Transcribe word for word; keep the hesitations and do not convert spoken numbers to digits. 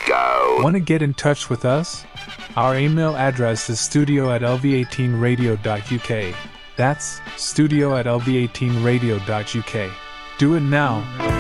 go. Want to get in touch with us? Our email address is studio at l v eighteen radio dot u k. That's studio at l v eighteen radio dot u k. Do it now.